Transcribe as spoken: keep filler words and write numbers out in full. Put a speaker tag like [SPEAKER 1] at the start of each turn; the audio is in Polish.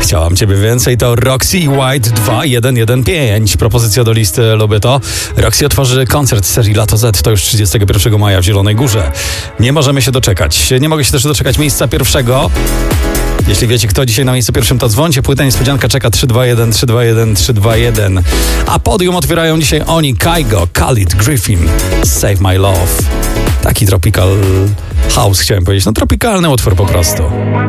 [SPEAKER 1] Chciałam ciebie więcej, to Roxy White dwa jeden jeden pięć. Propozycja do listy Lubię to. Roxy otworzy koncert z serii Lato Z, to już trzydziestego pierwszego maja w Zielonej Górze. Nie możemy się doczekać. Nie mogę się też doczekać miejsca pierwszego. Jeśli wiecie, kto dzisiaj na miejscu pierwszym, to dzwońcie. Płyta niespodzianka czeka trzy dwa jeden, trzy dwa jeden, trzy dwa jeden. A podium otwierają dzisiaj oni, Kygo, Khalid, Griffin, Save My Love. Taki tropical house, chciałem powiedzieć. No tropikalny utwór po prostu.